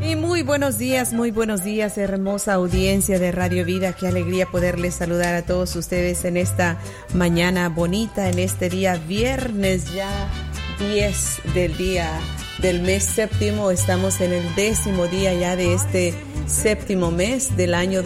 Y muy buenos días, hermosa audiencia de Radio Vida. Qué alegría poderles saludar a todos ustedes en esta mañana bonita, en este día viernes ya 10 del mes séptimo. Estamos en el 10º día ya de este séptimo mes del año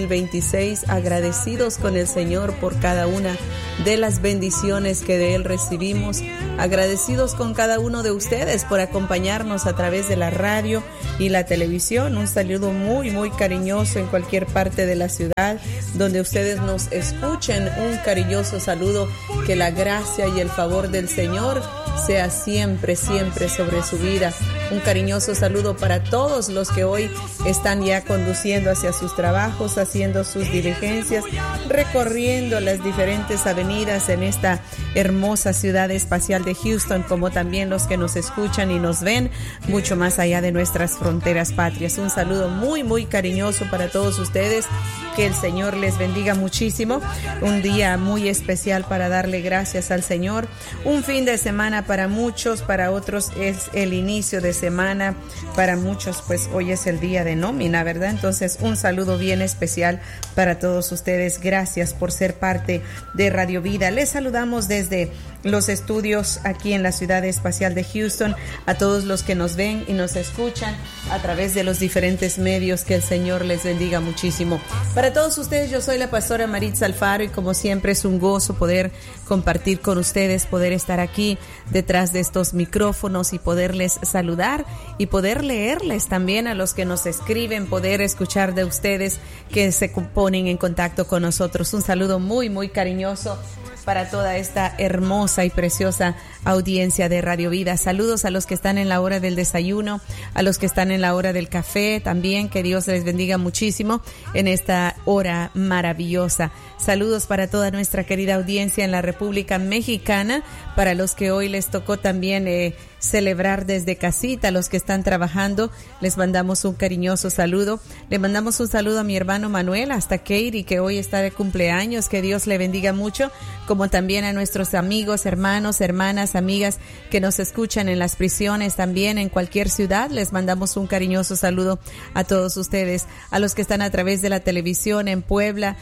2026, agradecidos con el Señor por cada una de las bendiciones que de Él recibimos, agradecidos con cada uno de ustedes por acompañarnos a través de la radio y la televisión. Un saludo muy cariñoso en cualquier parte de la ciudad donde ustedes nos escuchen. Un cariñoso saludo, que la gracia y el favor del Señor sea siempre sobre su vida. Un cariñoso saludo para todos los que hoy están ya conduciendo hacia sus trabajos, haciendo sus diligencias, recorriendo las diferentes avenidas en esta hermosa ciudad espacial de Houston, como también los que nos escuchan y nos ven mucho más allá de nuestras fronteras patrias. Un saludo muy cariñoso para todos ustedes. Que el Señor les bendiga muchísimo. Un día muy especial para darle gracias al Señor. Un fin de semana para muchos, para otros es el inicio de semana. Para muchos, pues hoy es el día de nómina, ¿verdad? Entonces, un saludo bien especial para todos ustedes. Gracias por ser parte de Radio Vida. Les saludamos desde los estudios aquí en la ciudad espacial de Houston, a todos los que nos ven y nos escuchan a través de los diferentes medios. Que el Señor les bendiga muchísimo. Para todos ustedes, yo soy la pastora Maritza Alfaro y como siempre es un gozo poder compartir con ustedes, poder estar aquí detrás de estos micrófonos y poderles saludar y poder leerles también a los que nos escriben, poder escuchar de ustedes que se ponen en contacto con nosotros. Un saludo muy cariñoso para toda esta hermosa y preciosa audiencia de Radio Vida. Saludos a los que están en la hora del desayuno, a los que están en la hora del café también. Que Dios les bendiga muchísimo en esta hora maravillosa. Saludos para toda nuestra querida audiencia en la República Mexicana, para los que hoy les tocó también celebrar desde casita, los que están trabajando, les mandamos un cariñoso saludo. Le mandamos un saludo a mi hermano Manuel, hasta Katie, que hoy está de cumpleaños. Que Dios le bendiga mucho, como también a nuestros amigos, hermanos, hermanas, amigas que nos escuchan en las prisiones, también en cualquier ciudad. Les mandamos un cariñoso saludo a todos ustedes, a los que están a través de la televisión en Puebla,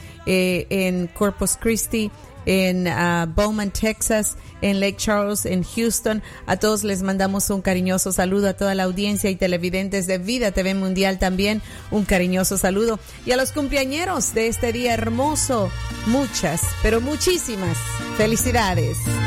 en Corpus Christi, en Bowman, Texas, en Lake Charles, en Houston. A todos les mandamos un cariñoso saludo, a toda la audiencia y televidentes de Vida TV Mundial también un cariñoso saludo. Y a los cumpleañeros de este día hermoso, muchas, pero muchísimas felicidades.